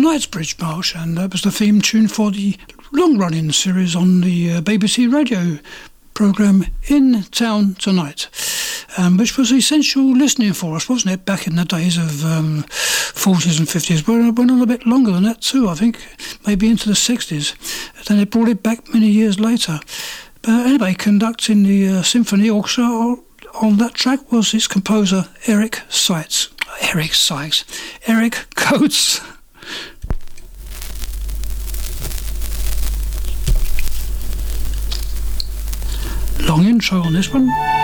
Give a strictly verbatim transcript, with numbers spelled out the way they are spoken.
Knightsbridge March, and that was the theme tune for the long-running series on the uh, B B C radio programme In Town Tonight, um, which was essential listening for us, wasn't it, back in the days of um, forties and fifties. Well, it went on a bit longer than that too, I think, maybe into the sixties. Then they brought it back many years later. But anyway, conducting the uh, symphony orchestra on that track was its composer Eric Sykes. Eric Sykes. Eric Coates. Long intro on this one.